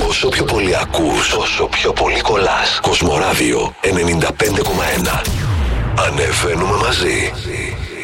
Όσο πιο πολύ ακούς, όσο πιο πολύ κολλάς. Κοσμοράδιο 95,1. Ανεβαίνουμε μαζί.